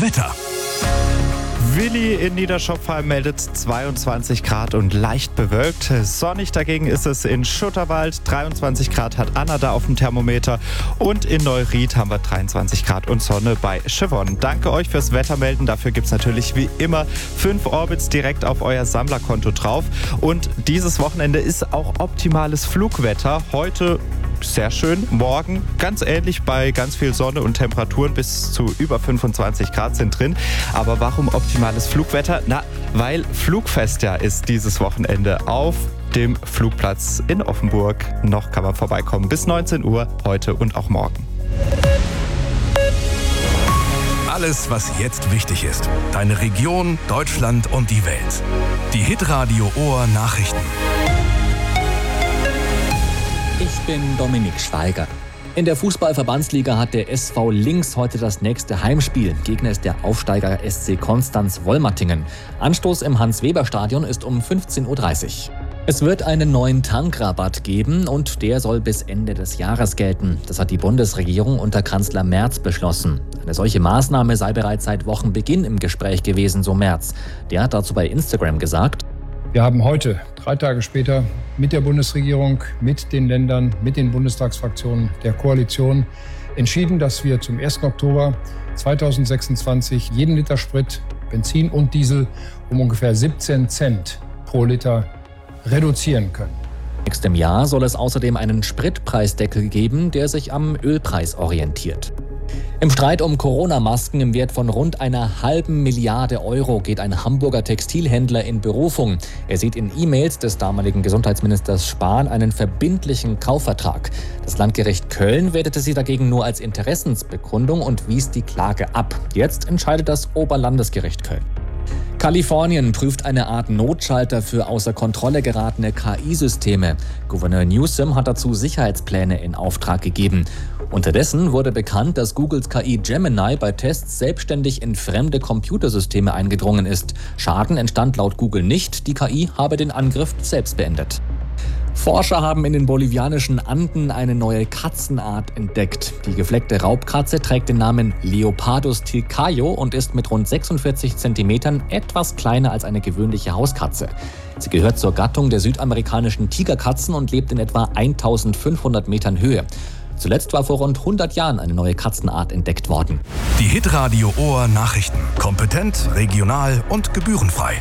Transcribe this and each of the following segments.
Wetter. Willi in Niederschopfheim meldet 22 Grad und leicht bewölkt. Sonnig dagegen ist es in Schutterwald. 23 Grad hat Anna da auf dem Thermometer. Und in Neuried haben wir 23 Grad und Sonne bei Chevron. Danke euch fürs Wettermelden. Dafür gibt es natürlich wie immer 5 Orbits direkt auf euer Sammlerkonto drauf. Und dieses Wochenende ist auch optimales Flugwetter. Heute sehr schön. Morgen ganz ähnlich bei ganz viel Sonne und Temperaturen bis zu über 25 Grad sind drin. Aber warum optimales Flugwetter? Na, weil Flugfest ja ist dieses Wochenende auf dem Flugplatz in Offenburg. Noch kann man vorbeikommen bis 19 Uhr heute und auch morgen. Alles, was jetzt wichtig ist. Deine Region, Deutschland und die Welt. Die Hitradio Ohr Nachrichten. Ich bin Dominik Schweiger. In der Fußball-Verbandsliga hat der SV Links heute das nächste Heimspiel. Gegner ist der Aufsteiger SC Konstanz Wollmattingen. Anstoß im Hans-Weber-Stadion ist um 15.30 Uhr. Es wird einen neuen Tankrabatt geben und der soll bis Ende des Jahres gelten. Das hat die Bundesregierung unter Kanzler Merz beschlossen. Eine solche Maßnahme sei bereits seit Wochenbeginn im Gespräch gewesen, so Merz. Der hat dazu bei Instagram gesagt: Wir haben heute, 3 Tage später, mit der Bundesregierung, mit den Ländern, mit den Bundestagsfraktionen der Koalition entschieden, dass wir zum 1. Oktober 2026 jeden Liter Sprit, Benzin und Diesel um ungefähr 17 Cent pro Liter reduzieren können. Nächstem Jahr soll es außerdem einen Spritpreisdeckel geben, der sich am Ölpreis orientiert. Im Streit um Corona-Masken im Wert von rund 1,5 Milliarde Euro geht ein Hamburger Textilhändler in Berufung. Er sieht in E-Mails des damaligen Gesundheitsministers Spahn einen verbindlichen Kaufvertrag. Das Landgericht Köln wertete sie dagegen nur als Interessensbekundung und wies die Klage ab. Jetzt entscheidet das Oberlandesgericht Köln. Kalifornien prüft eine Art Notschalter für außer Kontrolle geratene KI-Systeme. Gouverneur Newsom hat dazu Sicherheitspläne in Auftrag gegeben. Unterdessen wurde bekannt, dass Googles KI Gemini bei Tests selbstständig in fremde Computersysteme eingedrungen ist. Schaden entstand laut Google nicht, die KI habe den Angriff selbst beendet. Forscher haben in den bolivianischen Anden eine neue Katzenart entdeckt. Die gefleckte Raubkatze trägt den Namen Leopardus tilcayo und ist mit rund 46 Zentimetern etwas kleiner als eine gewöhnliche Hauskatze. Sie gehört zur Gattung der südamerikanischen Tigerkatzen und lebt in etwa 1500 Metern Höhe. Zuletzt war vor rund 100 Jahren eine neue Katzenart entdeckt worden. Die Hitradio Ohr Nachrichten. Kompetent, regional und gebührenfrei.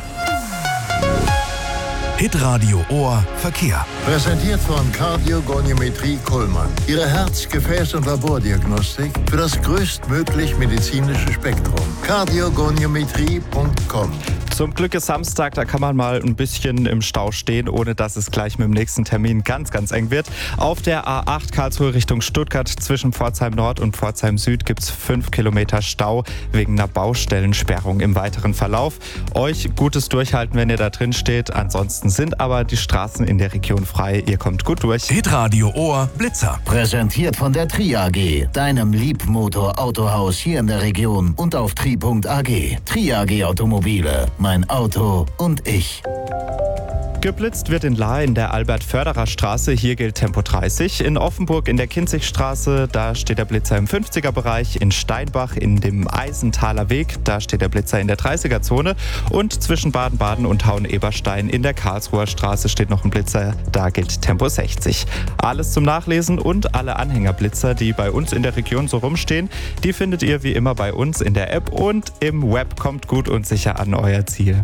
Hitradio Ohr Verkehr. Präsentiert von Kardiogoniometrie Kuhlmann. Ihre Herz-, Gefäß- und Labordiagnostik für das größtmöglich medizinische Spektrum. Kardiogoniometrie.com. Zum Glück ist Samstag, da kann man mal ein bisschen im Stau stehen, ohne dass es gleich mit dem nächsten Termin ganz, ganz eng wird. Auf der A8 Karlsruhe Richtung Stuttgart zwischen Pforzheim Nord und Pforzheim Süd gibt es 5 Kilometer Stau wegen einer Baustellensperrung im weiteren Verlauf. Euch gutes Durchhalten, wenn ihr da drin steht. Ansonsten sind aber die Straßen in der Region frei. Ihr kommt gut durch. Hitradio Ohr Blitzer. Präsentiert von der Tri AG, deinem Liebmotor-Autohaus hier in der Region und auf tri.ag. Tri AG Automobile. Mein Auto und ich. Geblitzt wird in Lahr in der Albert-Förderer-Straße. Hier gilt Tempo 30. In Offenburg in der Kinzigstraße, da steht der Blitzer im 50er-Bereich. In Steinbach in dem Eisenthaler Weg, da steht der Blitzer in der 30er-Zone. Und zwischen Baden-Baden und Hauen-Eberstein in der Karlsruher Straße steht noch ein Blitzer. Da gilt Tempo 60. Alles zum Nachlesen und alle Anhängerblitzer, die bei uns in der Region so rumstehen, die findet ihr wie immer bei uns in der App und im Web. Kommt gut und sicher an euer Ziel.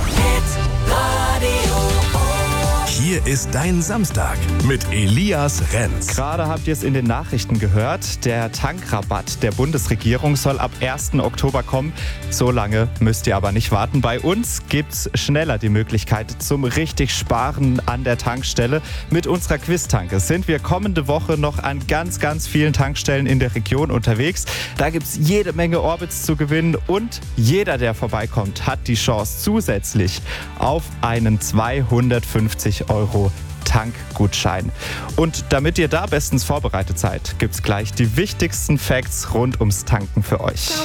Hier ist dein Samstag mit Elias Renz. Gerade habt ihr es in den Nachrichten gehört. Der Tankrabatt der Bundesregierung soll ab 1. Oktober kommen. So lange müsst ihr aber nicht warten. Bei uns gibt's schneller die Möglichkeit zum richtig Sparen an der Tankstelle. Mit unserer Quiz-Tanke sind wir kommende Woche noch an ganz, ganz vielen Tankstellen in der Region unterwegs. Da gibt's jede Menge Orbits zu gewinnen und jeder, der vorbeikommt, hat die Chance zusätzlich auf einen 250 € Tankgutschein. Und damit ihr da bestens vorbereitet seid, gibt's gleich die wichtigsten Facts rund ums Tanken für euch.